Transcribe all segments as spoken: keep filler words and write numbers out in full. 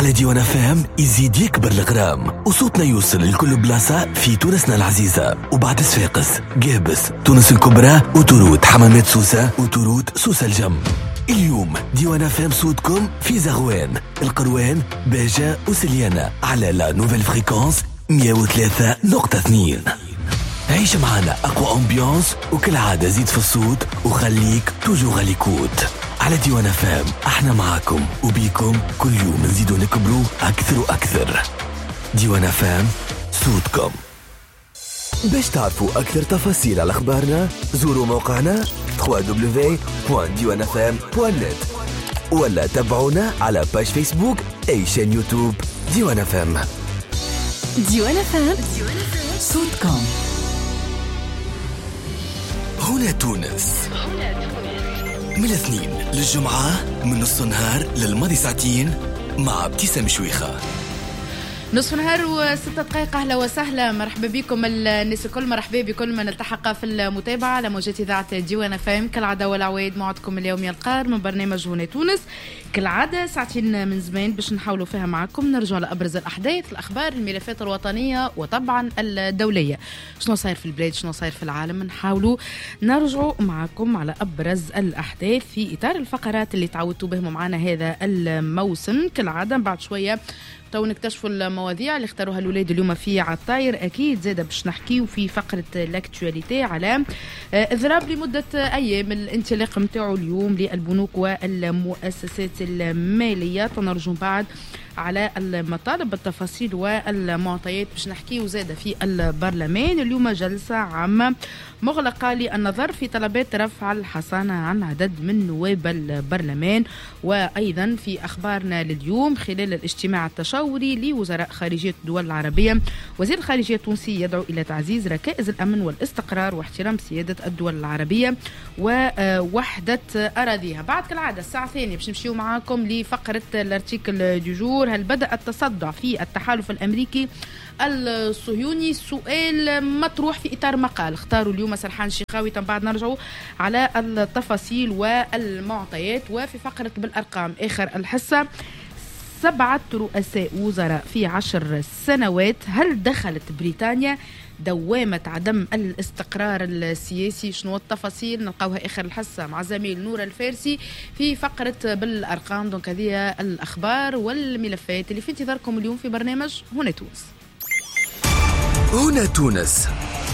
على ديوان اف ام يزيد يكبر الغرام وصوتنا يوصل لكل بلاصة في تونسنا العزيزة. وبعد صفاقس، قابس، تونس الكبرى، وتورود، حمامات سوسة، وتورود سوسة الجم. اليوم ديوان اف ام صوتكم في زغوان، القروان، باجة وسليانة على لا نوفيل فريكونس مية وثلاثة نقطة اثنين. عيش معنا أقوى أمبيانس، وكل عادة زيد في الصوت وخليك توجو غاليكوت. على ديوان اف ام احنا معاكم وبيكم كل يوم نزيدو نكبروا أكثر وأكثر. ديوان اف ام صوتكم. باش تعرفوا أكثر تفاصيل على أخبارنا زوروا موقعنا دبليو دبليو دبليو دوت ديوان اف ام دوت نت ولا تابعونا على باج فيسبوك أي شان يوتيوب ديوان اف ام. ديوان اف ام صوتكم. هنا تونس، من الاثنين للجمعة من نص النهار للماضي ساعتين مع ابتسام شويخة. نصف نهار وستة دقائق. أهلا وسهلا، مرحبا بكم الناس الكل، مرحبا بكل من التحق في المتابعة على موجات إذاعة ديوان اف ام. كالعادة والعواد موعدكم اليومي القار من برنامج هنا تونس، كالعادة ساعتين من زمان باش نحاولوا فيها معكم نرجع لأبرز الأحداث، الأخبار، الملفات الوطنية وطبعا الدولية. شنو صاير في البلاد، شنو صاير في العالم، نحاولوا نرجعوا معكم على أبرز الأحداث في إطار الفقرات اللي تعودتوا بهم معنا هذا الموسم. كالعادة بعد شوية تو نكتشفوا المواضيع اللي اختاروها الأولاد اليوم في عطاير. أكيد زادة باش نحكيو في فقرة لاكتواليتي على إضراب لمدة أيام الانطلاق متاعو اليوم للبنوك والمؤسسات المالية. تنرجو بعد على المطالب بالتفاصيل والمعطيات باش نحكيو زادة في البرلمان. اليوم جلسة عامة مغلقة للنظر في طلبات رفع الحصانة عن عدد من نواب البرلمان. وأيضا في أخبارنا لليوم خلال الاجتماع التشاوري لوزراء خارجية الدول العربية، وزير الخارجية التونسي يدعو إلى تعزيز ركائز الأمن والاستقرار واحترام سيادة الدول العربية ووحدة أراضيها. بعد كالعادة الساعة الثانية باش نمشيو معاكم لفقرة الارتيكل دو جور. هل بدأ التصدع في التحالف الأمريكي الصهيوني؟ سؤال مطروح في إطار مقال اختاروا اليوم سرحان الشيخاوي. بعد نرجعوا على التفاصيل والمعطيات. وفي فقرة بالأرقام آخر الحصة، سبعة رؤساء وزراء في عشر سنوات. هل دخلت بريطانيا دوامة عدم الاستقرار السياسي؟ شنو التفاصيل نلقاوها آخر الحصة مع زميل نور الفارسي في فقرة بالأرقام. دونك هذه الأخبار والملفات اللي في انتظاركم اليوم في برنامج هنا تونس. هنا تونس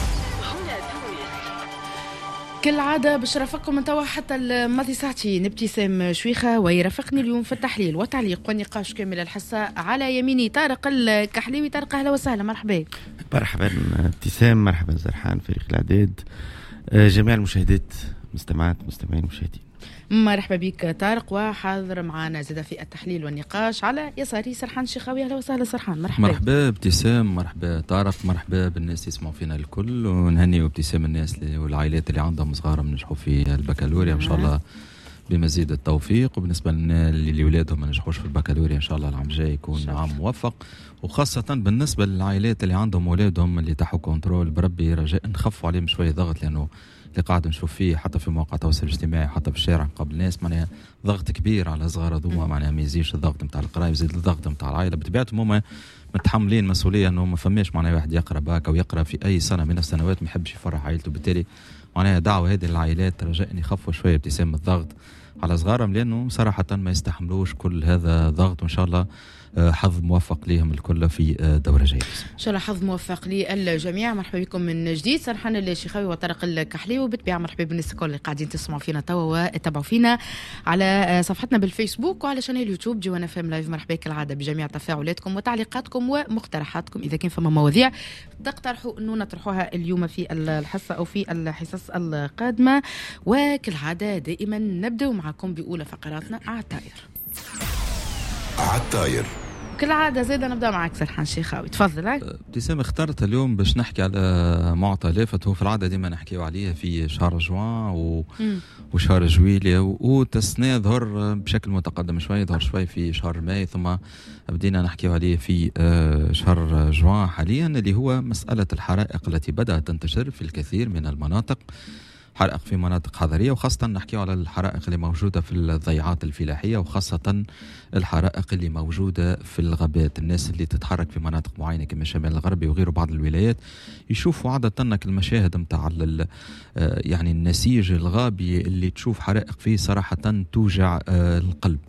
كالعادة باش رافقكم من توا حتى الماضي ساعتين ابتسام شويخة، ويرافقني اليوم في التحليل والتعليق والنقاش كامل الحصة. على يميني طارق الكحليوي. طارق أهلا وسهلا، مرحبا. مرحبا ابتسام، مرحبا زرحان، فريق الإعداد، جميع المشاهدات، مستمعات مستمعين مشاهدين. مرحبا بك طارق. وحاضر معنا زاد في التحليل والنقاش على يساري سرحان الشيخاوي. اهلا وسهلا سرحان، مرحبا. مرحبا ابتسام، مرحبا طارق، مرحبا بالناس يسمعوا فينا الكل، ونهني ابتسام الناس والعائلات اللي عندهم صغار نجحوا في البكالوريا ان شاء الله بمزيد التوفيق. وبالنسبه اللي ولادهم ما نجحوش في البكالوريا ان شاء الله العام الجاي يكون عام موفق. وخاصه بالنسبه للعائلات اللي عندهم اولادهم اللي تحوا كنترول، بربي رجاء نخفوا عليهم شويه ضغط، لانه اللي قاعد نشوف فيه حتى في مواقع التواصل الاجتماعي حتى في الشارع قبل الناس معناها ضغط كبير على صغار هذوما. معناها ما يزيدش الضغط نتاع القرايه، يزيد الضغط نتاع العائله. بطبيعتهم هما متحملين مسؤوليه انه ما فماش معناها واحد يقرا باك او يقرا في اي سنه من السنوات ما يحبش يفرح عائلته. بالتالي معناها دعوه هذه للعائلات رجاء يخفوا شويه ابتسام الضغط على صغارهم، لانه صراحه ما يستحملوش كل هذا الضغط. وان شاء الله حظ موفق ليهم الكل في دورة جاية إن شاء الله. حظ موفق للجميع. مرحبا بكم من جديد سرحان الشيخاوي وطارق الكحلي. وبالطبيعة مرحبا بالناس الكل اللي قاعدين تسمعوا فينا توا وتابعوا فينا على صفحتنا بالفيسبوك وعلى شانل اليوتيوب ديوان اف ام لايف. مرحبا كالعادة بجميع تفاعلاتكم وتعليقاتكم ومقترحاتكم. إذا كان فما مواضيع تقترحوا أنه نطرحوها اليوم في الحصة أو في الحصص القادمة. وكالعادة دائما نبدأ معكم بأولى فقراتنا عطاير. عطاير كالعادة زيدا نبدأ معك سرحان شيخاوي، تفضل. ابتسام اخترت اليوم باش نحكي على معطى لافت، هو في العادة ديما نحكيو عليه في شهر جوان و... وشهر جويلية، وتسنى ظهر بشكل متقدم شوي، ظهر شوي في شهر ماي، ثم بدينا نحكيو عليه في شهر جوان حاليا، اللي هو مسألة الحرائق التي بدأت تنتشر في الكثير من المناطق. حرائق في مناطق حضرية، وخاصة نحكي على الحرائق اللي موجودة في الضيعات الفلاحية، وخاصة الحرائق اللي موجودة في الغابات. الناس اللي تتحرك في مناطق معينة كما الشمال الغربي وغيره بعض الولايات يشوفوا عادة أنك المشاهد متاع يعني النسيج الغابي اللي تشوف حرائق فيه صراحة توجع القلب.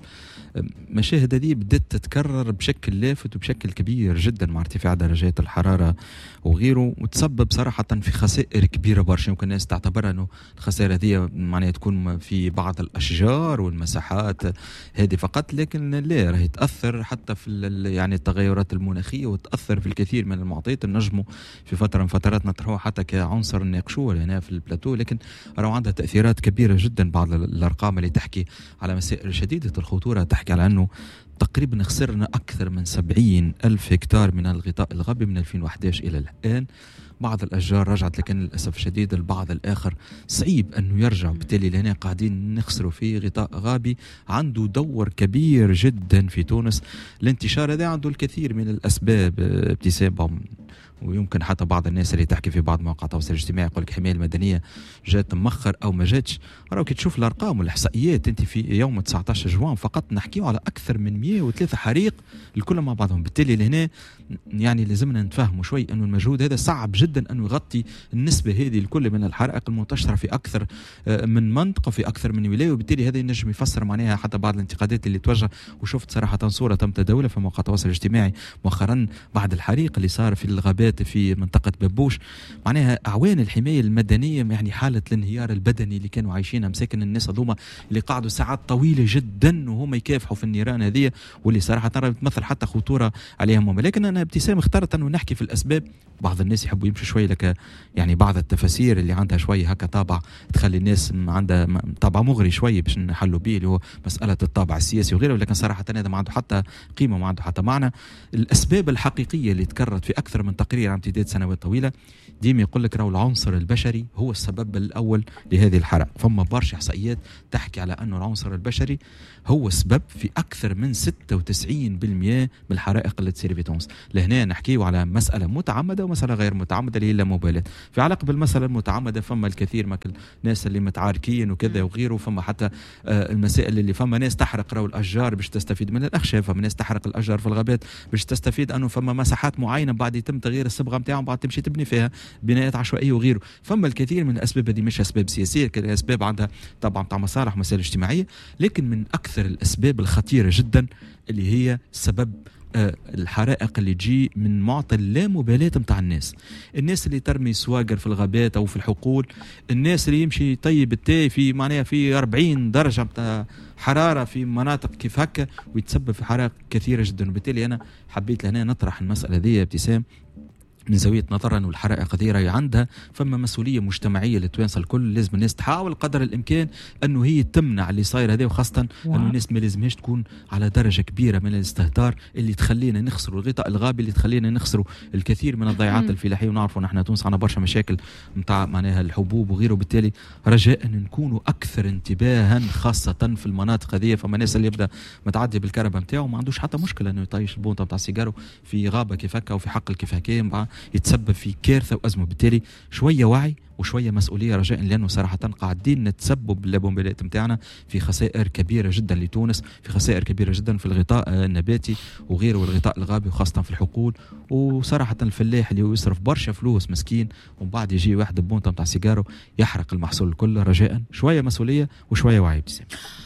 مشاهد هذه بدأت تتكرر بشكل لافت وبشكل كبير جدا مع ارتفاع درجات الحرارة وغيره، وتسبب صراحة في خسائر كبيرة برشا. يمكن الناس تعتبر أنه الخسائر هذه معناها تكون في بعض الأشجار والمساحات هذه فقط، لكن لا، راهي تأثر حتى في يعني التغيرات المناخية، وتأثر في الكثير من المعطيات النجموا في فترة من فترات نطرحوها حتى كعنصر ناقشوه هنا في البلاتو، لكن راهو عندها تأثيرات كبيرة جدا. بعض الأرقام اللي تحكي على مسائل شديدة الخطورة تحكي على أنه تقريبا خسرنا أكثر من سبعين ألف هكتار من الغطاء الغابي من ألفين وأحد عشر إلى الآن. بعض الأشجار رجعت، لكن للأسف الشديد البعض الآخر صعيب أنه يرجع، بالتالي لهنا قاعدين نخسروا فيه غطاء غابي عنده دور كبير جدا في تونس. الانتشار هذا عنده الكثير من الأسباب ابتسام، ويمكن حتى بعض الناس اللي تحكي في بعض مواقع التواصل الاجتماعي يقول لك الحمايه المدنيه جات مؤخر او ما جاتش. راهو كي تشوف الارقام والاحصائيات انت في يوم تسعة عشر جوان فقط نحكيو على اكثر من مئة وثلاثة حريق الكل مع بعضهم. بالتالي لهنا يعني لازمنا نتفهموا شوي انه المجهود هذا صعب جدا انه يغطي النسبه هذه الكل من الحرائق المنتشره في اكثر من منطقه في اكثر من ولايه، وبالتالي هذا ينجم يفسر معناها حتى بعض الانتقادات اللي توجه. وشفت صراحه صوره تم تداولها في مواقع التواصل الاجتماعي مؤخرا بعد الحريق اللي صار في الغابات في منطقة بابوش، معناها أعوان الحماية المدنية يعني حالة الانهيار البدني اللي كانوا عايشينها مساكن الناس هذوما اللي قعدوا ساعات طويلة جدا وهم يكافحوا في النيران هذه، واللي صراحة ترى بتمثل حتى خطورة عليهم هم. لكن أنا ابتسام اخترت أنه نحكي في الأسباب. بعض الناس يحبوا يمشوا شوي لك يعني بعض التفاسير اللي عندها شوي هكا طابع تخلي الناس عندها طابع مغري شوي باش نحلوا به، اللي هو مسألة الطابع السياسي وغيره، لكن صراحة هذا ما عنده حتى قيمة، ما عنده حتى معنى. الأسباب الحقيقية اللي تكررت في أكثر من تقرير عن امتداد سنوات طويلة ديما يقول لك راهو العنصر البشري هو السبب الأول لهذه الحرائق. فما برشا إحصائيات تحكي على أنه العنصر البشري هو السبب في أكثر من ستة وتسعين بالمئة من الحرائق اللي تصير في تونس. لهنا نحكيه على مسألة متعمدة ومسألة غير متعمدة اللي هي اللامبالاة. في علاقة بالمسألة المتعمدة فما الكثير من الناس اللي متعاركين وكذا وغيره، فما حتى آه المسائل اللي فما ناس تحرق راهو الأشجار باش تستفيد من الأخشاب، فما ناس تحرق الأشجار في الغابات باش تستفيد أنه فما مساحات معينة بعد يتم تغيير الصبغة نتاعهم بعد تمشي تبني فيها بنايات عشوائية وغيره. فما الكثير من الأسباب هذه مش أسباب سياسية، كل أسباب عندها طبعا تاع مصالح ومسائل اجتماعية، لكن من أكثر الأسباب الخطيرة جدا اللي هي سبب آه الحرائق اللي تجي من معطى اللامبالاة متاع الناس. الناس اللي ترمي سواقر في الغابات أو في الحقول، الناس اللي يمشي يطيب التاي في معناها في أربعين درجة متاع حرارة في مناطق كيف هكا ويتسبب في حرائق كثيرة جدا. وبالتالي أنا حبيت لهنا نطرح المسألة دي ابتسام من زاوية نظر أنه الحرائق هذه راهي عندها فما مسؤولية مجتمعية للتوانسة الكل. لازم الناس تحاول قدر الإمكان أنه هي تمنع اللي صاير هذا، وخاصة أنه الناس ما لازمهاش تكون على درجة كبيرة من الاستهتار اللي تخلينا نخسروا الغطاء الغابي، اللي تخلينا نخسروا الكثير من الضيعات الفلاحية. ونعرفوا نحن تونس عنا برشا مشاكل متاع معناها الحبوب وغيره، بالتالي رجاء أن نكونوا أكثر انتباها خاصة في المناطق هذه. فما ناس اللي يبدأ متعدي بالكهرباء نتاعو ما عندوش حتى مشكلة أنه يطيش البونطة متاع السيجارو في غابة كيف هكا وفي حق الكيف هكا يتسبب في كارثة وأزمة. بالتالي شوية وعي وشوية مسؤولية رجاء، لأنه صراحة قاعدين نتسبب باللامبالاة متاعنا في خسائر كبيرة جدا لتونس، في خسائر كبيرة جدا في الغطاء النباتي وغيره والغطاء الغابي، وخاصة في الحقول. وصراحة الفلاح اللي يصرف برشا فلوس مسكين ومن بعد يجي واحد بونطة متاع سيجارو يحرق المحصول الكل. رجاء شوية مسؤولية وشوية وعي. ابتسام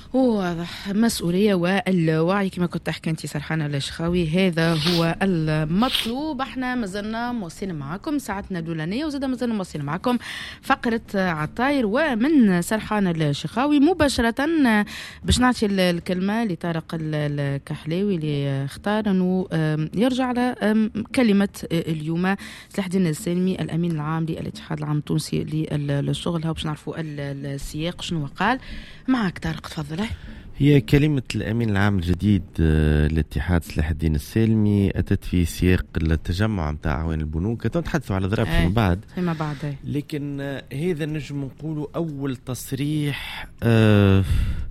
واضح، مسؤولية والوعي كما كنت تحكي أنت سرحانة الشخاوي، هذا هو المطلوب. احنا مازلنا موصلين معكم ساعتنا الأولانية، وزادا مازلنا موصلين معكم فقرة عطاير ومن سرحانة الشخاوي مباشرة باش نعطي الكلمة لطارق الكحلاوي اللي اختار أنه يرجع على كلمة اليوم سلاح الدين السالمي الأمين العام للاتحاد العام التونسي للشغل. هاو باش نعرفوا السياق شنو قال. معك طارق تفضل. هي كلمة الأمين العام الجديد للاتحاد سلاح الدين السالمي أتت في سياق التجمع متاع أعوان البنوك، نتحدثوا على ضرب فيما بعد فيما بعد لكن هذا نجم نقولوا أول تصريح آه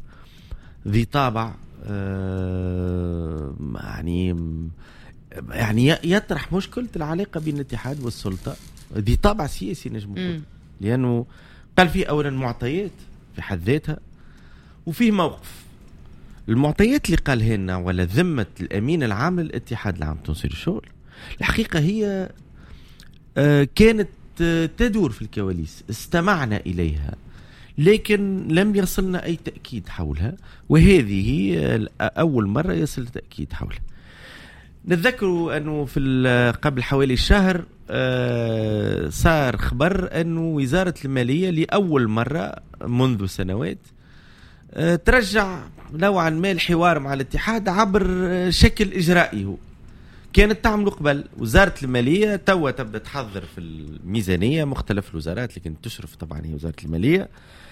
ذي طابع آه يعني يعني يطرح مشكلة العلاقة بين الاتحاد والسلطة ذي طابع سياسي نجم نقول، لأنه قال فيه أولا معطيات في حد ذاتها وفيه موقف. المعطيات اللي قالها لنا ولا ذمة الأمين العام للاتحاد العام التونسي للشغل الحقيقة هي كانت تدور في الكواليس، استمعنا إليها لكن لم يصلنا أي تأكيد حولها، وهذه أول مرة يصل تأكيد حولها. نتذكروا أنه في قبل حوالي شهر صار خبر أنه وزارة المالية لأول مرة منذ سنوات ترجع نوعا ما الحوار مع الاتحاد عبر شكل إجرائي. هو كانت تعمل قبل وزارة المالية توا تبدأ تحضر في الميزانية مختلف الوزارات لكن تشرف طبعا هي وزارة المالية،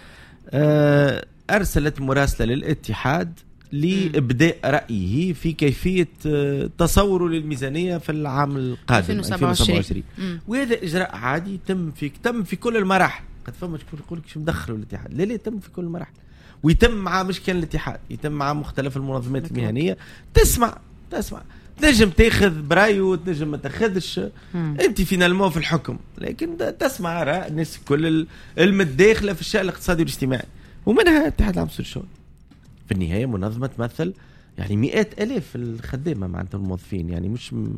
أرسلت مراسلة للاتحاد لإبداء رأيه في كيفية تصوره للميزانية في العام القادم ألفين وسبعة وعشرين. وهذا إجراء عادي تم في تم في كل المراحل. قد فما شكون يقول لك شو مدخلوا الاتحاد، لا لا تم في كل المراحل، ويتم مع مش كان الاتحاد، يتم مع مختلف المنظمات المهنية. تسمع تسمع تنجم تاخذ برايو تنجم ما تاخذش، انت فينالمون في الحكم، لكن تسمع راء الناس كل المتداخله في الشأن الاقتصادي والاجتماعي ومنها الاتحاد العام للشغل. في النهايه منظمه تمثل يعني مئات الاف الخدامه معناتها الموظفين، يعني مش م...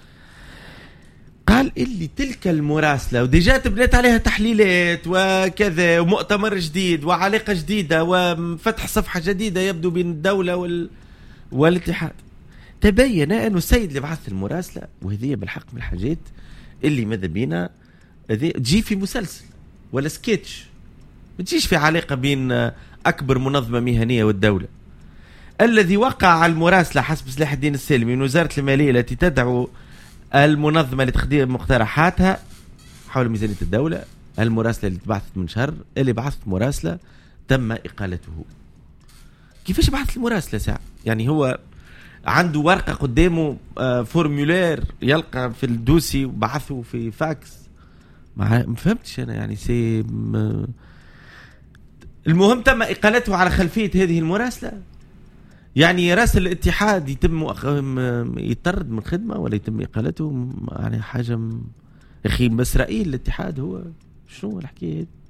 قال اللي تلك المراسله وديجا تبنيت عليها تحليلات وكذا ومؤتمر جديد وعلاقه جديده وفتح صفحه جديده يبدو بين الدوله وال... والاتحاد. تبين أنه السيد اللي بعث المراسلة وهذه بالحق من الحاجات اللي ماذا بينا تجي في مسلسل ولا سكيتش، ما تجيش في علاقة بين أكبر منظمة مهنية والدولة. الذي وقع على المراسلة حسب سلاح الدين السالمي من وزارة المالية التي تدعو المنظمة لتقديم مقترحاتها حول ميزانية الدولة، المراسلة اللي بعثت من شهر اللي بعثت مراسلة تم إقالته. كيفاش بعث المراسلة ساعة؟ يعني هو عنده ورقة قدامه فورمولير يلقى في الدوسي وبعثه في فاكس، ما فهمتش أنا يعني سي م... المهم تم إقالته على خلفية هذه المراسلة. يعني راسل الاتحاد يتم يطرد من خدمة ولا يتم إقالته، يعني حاجة م... أخي بس رأي الاتحاد هو شنو الحكاية؟